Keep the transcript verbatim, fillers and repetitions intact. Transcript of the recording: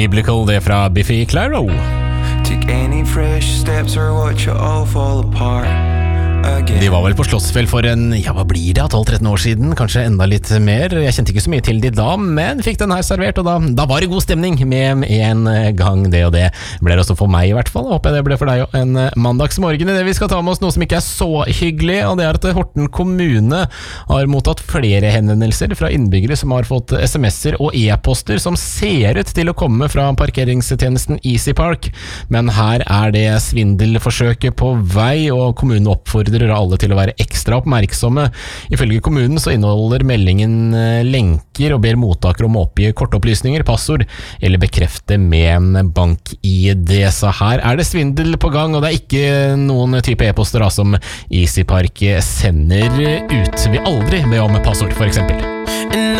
Biblical, det fra Biffy Clyro. Take any fresh steps or watch it all fall apart. De var vel på Slottsfjell for en, ja hva blir det, tolv tretten år siden, kanskje enda litt mer. Jeg kjente ikke så mye til de da, men fikk den her servert, og da, da var det god stemning med en gang det og det. Ble det også for meg i hvert fall, håper jeg det ble for deg en mandagsmorgen. I det vi skal ta med oss noe som ikke er så hyggelig, og det er at Horten kommune har mottatt flere henvendelser fra innbyggere som har fått sms'er og e-poster som ser ut til å komme fra parkeringstjenesten Easy Park, men her er det svindelforsøket på vei, og kommunen oppfordrer alle til å være ekstra oppmerksomme. Ifølge kommunen så inneholder meldingen lenker og ber mottakere om å oppgi kortopplysninger, passord eller bekrefte med bank-I D. Så her er det svindel på gang, og det er ikke noen type e-poster da, som Easy Park sender ut. Vi aldri be om passord for eksempel.